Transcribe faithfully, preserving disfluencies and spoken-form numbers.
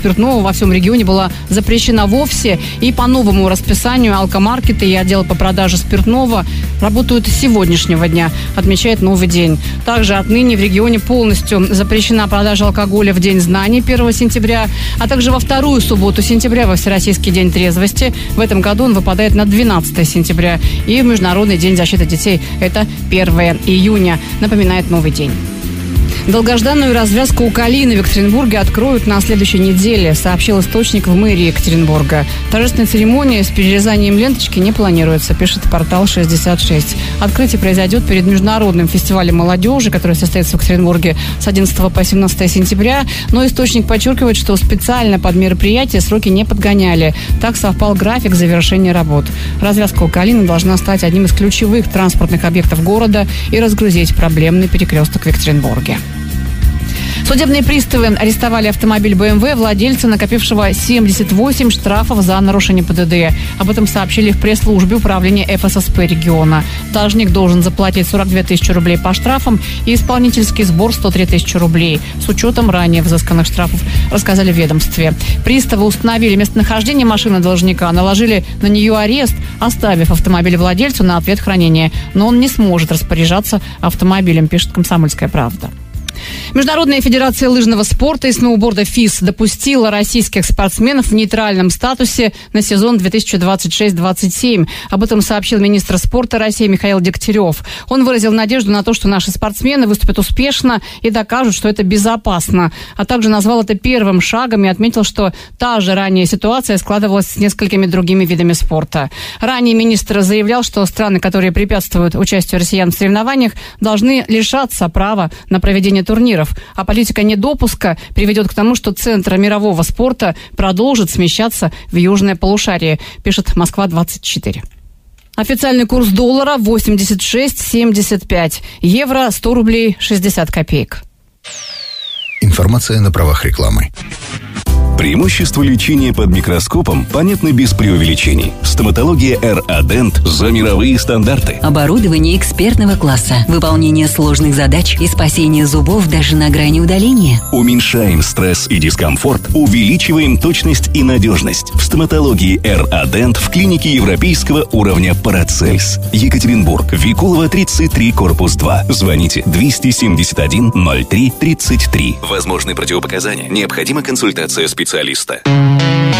спиртного во всем регионе была запрещена вовсе. И по новому расписанию алкомаркеты и отделы по продаже спиртного работают с сегодняшнего дня, отмечает «Новый день». Также отныне в регионе полностью запрещена продажа алкоголя в День знаний первого сентября, а также во вторую субботу сентября, во Всероссийский день трезвости. В этом году он выпадает на двенадцатое сентября. И в Международный день защиты детей это первое июня, напоминает «Новый день». Долгожданную развязку у Калины в Екатеринбурге откроют на следующей неделе, сообщил источник в мэрии Екатеринбурга. Торжественная церемония с перерезанием ленточки не планируется, пишет портал шестьдесят шесть. Открытие произойдет перед Международным фестивалем молодежи, который состоится в Екатеринбурге с одиннадцатого по семнадцатое сентября. Но источник подчеркивает, что специально под мероприятие сроки не подгоняли. Так совпал график завершения работ. Развязка у Калины должна стать одним из ключевых транспортных объектов города и разгрузить проблемный перекресток в Екатеринбурге. Судебные приставы арестовали автомобиль бэ эм вэ владельца, накопившего семьдесят восемь штрафов за нарушение пэ дэ дэ. Об этом сообщили в пресс-службе управления эф эс эс пэ региона. Должник должен заплатить сорок две тысячи рублей по штрафам и исполнительский сбор сто три тысячи рублей с учетом ранее взысканных штрафов, рассказали в ведомстве. Приставы установили местонахождение машины должника, наложили на нее арест, оставив автомобиль владельцу на ответ хранения. Но он не сможет распоряжаться автомобилем, пишет «Комсомольская правда». Международная федерация лыжного спорта и сноуборда ФИС допустила российских спортсменов в нейтральном статусе на сезон две тысячи двадцать шесть двадцать семь. Об этом сообщил министр спорта России Михаил Дегтярев. Он выразил надежду на то, что наши спортсмены выступят успешно и докажут, что это безопасно. А также назвал это первым шагом и отметил, что та же ранее ситуация складывалась с несколькими другими видами спорта. Ранее министр заявлял, что страны, которые препятствуют участию россиян в соревнованиях, должны лишаться права на проведение турниров, а политика недопуска приведет к тому, что центр мирового спорта продолжит смещаться в южное полушарие, пишет Москва двадцать четыре. Официальный курс доллара восемьдесят шесть семьдесят пять, евро сто рублей шестьдесят копеек. Информация на правах рекламы. Преимущества лечения под микроскопом понятны без преувеличений. Стоматология эр а Dent за мировые стандарты. Оборудование экспертного класса, выполнение сложных задач и спасение зубов даже на грани удаления. Уменьшаем стресс и дискомфорт, увеличиваем точность и надежность. В стоматологии эр а Dent в клинике европейского уровня Парацельс. Екатеринбург, Викулова, тридцать три, корпус два. Звоните двести семьдесят один ноль три тридцать три. Возможны противопоказания. Необходима консультация специалиста.